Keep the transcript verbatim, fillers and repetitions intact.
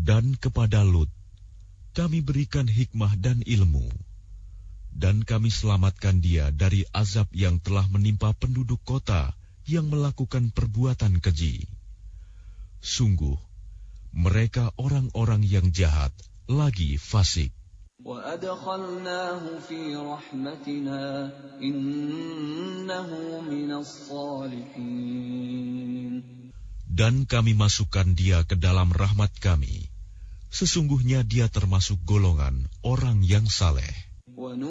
Dan kepada Lut kami berikan hikmah dan ilmu, dan kami selamatkan dia dari azab yang telah menimpa penduduk kota yang melakukan perbuatan keji. Sungguh, mereka orang-orang yang jahat lagi fasik. وَأَدْخَلْنَاهُ فِي رَحْمَتِنَا إِنَّهُ مِنَ الصَّالِحِينَ. Dan kami masukkan dia ke dalam rahmat kami. Sesungguhnya dia termasuk golongan orang yang saleh.